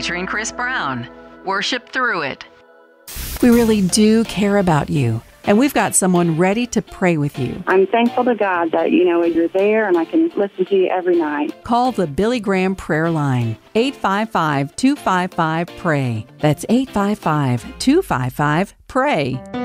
featuring Chris Brown. Worship through it. We really do care about you, and we've got someone ready to pray with you. I'm thankful to God that, you're there and I can listen to you every night. Call the Billy Graham Prayer Line, 855-255-PRAY. That's 855-255-PRAY.